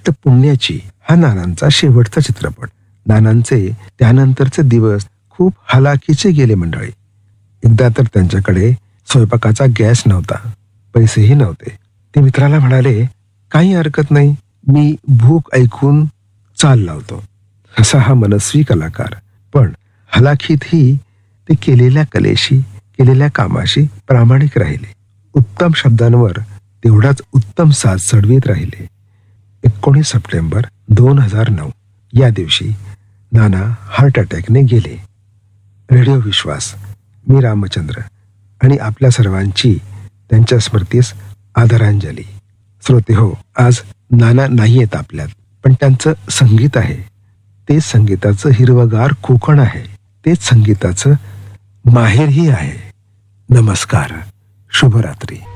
गोष्ट पुण्याची हा नानांचा शेवटचा चित्रपट. नानांचे त्यानंतरचे दिवस खूप हालाकीचे गेले मंडळी. एकदा तर त्यांच्याकडे स्वयंपाकाचा गॅस नव्हता, पैसेही नव्हते. ते मित्राला म्हणाले, काही हरकत नाही, मी भूक ऐकून चाल लावतो. असा हा मनस्वी कलाकार. पण हलाखीतही ते केलेल्या कलेशी, केलेल्या कामाशी प्रामाणिक राहिले. उत्तम शब्दांवर तेवढाच उत्तम साज चढवीत राहिले. 19 सप्टेंबर 2009 या दिवशी नाना हार्ट अटॅकने गेले. रेडिओ विश्वास, मी रामचंद्र आणि आपल्या सर्वांची त्यांच्या स्मृतीस आदरांजली. श्रोते हो, आज नाना नाही आहेत आपल्यात, पण त्यांचं संगीत आहे. तेच संगीताचं हिरवगार कोकण आहे. तेच संगीताचं माहेरही आहे. नमस्कार, शुभरात्री.